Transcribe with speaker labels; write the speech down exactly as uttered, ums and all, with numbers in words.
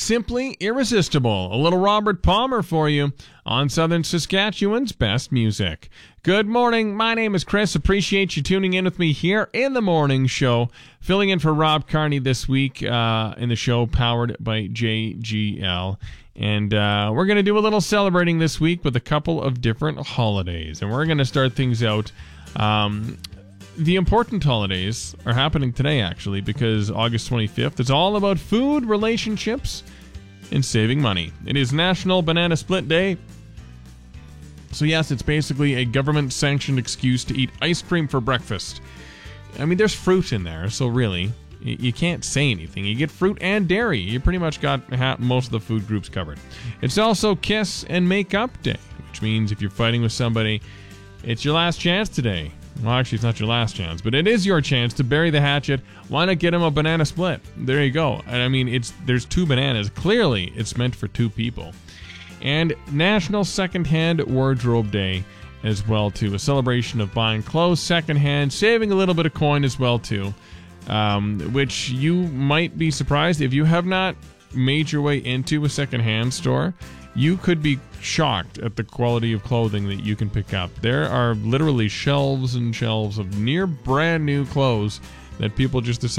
Speaker 1: simply irresistible. A little Robert Palmer for you on Southern Saskatchewan's best music. Good morning. My name is Chris. Appreciate you tuning in with me here in the morning show. Filling in for Rob Carney this week uh, in the show powered by J G L. And uh, we're going to do a little celebrating this week with a couple of different holidays. And we're going to start things out. Um, the important holidays are happening today, actually, because August twenty-fifth is all about food, relationships, and saving money. It is National Banana Split Day. So yes, it's basically a government-sanctioned excuse to eat ice cream for breakfast. I mean, there's fruit in there, so really, you can't say anything. You get fruit and dairy. You pretty much got most of the food groups covered. It's also Kiss and Make Up Day, which means if you're fighting with somebody, it's your last chance today. Well, actually, it's not your last chance, but it is your chance to bury the hatchet. Why not get him a banana split? There you go. And I mean, it's there's two bananas. Clearly, it's meant for two people. And National Secondhand Wardrobe Day as well, too. A celebration of buying clothes secondhand, saving a little bit of coin as well, too. Um, which you might be surprised if you have not made your way into a secondhand store. You could be shocked at the quality of clothing that you can pick up. There are literally shelves and shelves of near brand new clothes that people just decide